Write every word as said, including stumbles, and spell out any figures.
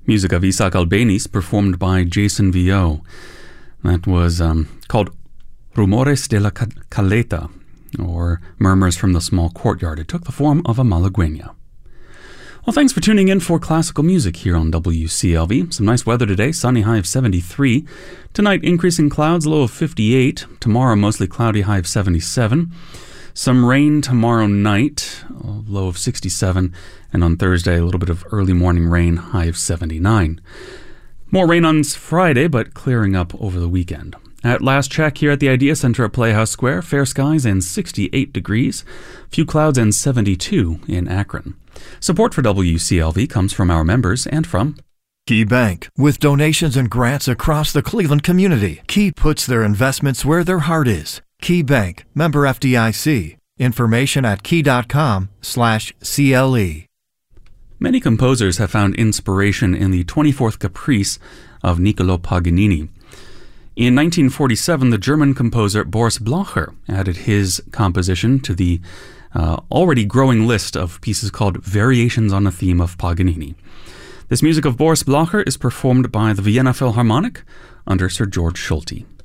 Music of Isaac Albéniz, performed by Jason Vio. That was um, called Rumores de la Caleta, or Murmurs from the Small Courtyard. It took the form of a malagueña. Well, thanks for tuning in for classical music here on W C L V. Some nice weather today, sunny, high of seventy-three. Tonight, increasing clouds, low of fifty-eight. Tomorrow, mostly cloudy, high of seventy-seven. Some rain tomorrow night, low of sixty-seven. And on Thursday, a little bit of early morning rain, high of seventy-nine. More rain on Friday, but clearing up over the weekend. At last check here at the Idea Center at Playhouse Square, fair skies and sixty-eight degrees. Few clouds and seventy-two in Akron. Support for W C L V comes from our members and from Key Bank. With donations and grants across the Cleveland community, Key puts their investments where their heart is. Key Bank, member F D I C. Information at key.com slash CLE. Many composers have found inspiration in the twenty-fourth Caprice of Niccolò Paganini. In nineteen forty-seven, the German composer Boris Blacher added his composition to the uh, already growing list of pieces called Variations on a Theme of Paganini. This music of Boris Blacher is performed by the Vienna Philharmonic under Sir George Solti.